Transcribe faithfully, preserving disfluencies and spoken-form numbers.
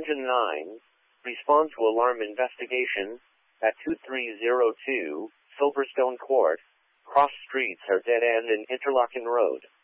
Attention nine. Respond to alarm investigation at two three zero two Silverstone Court. Cross streets are dead end in Interlaken Road.